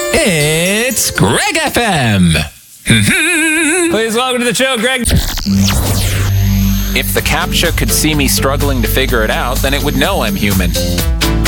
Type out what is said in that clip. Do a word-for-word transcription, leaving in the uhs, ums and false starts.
It's Greg F M. Please welcome to the show, Greg. If the CAPTCHA could see me struggling to figure it out, then it would know I'm human.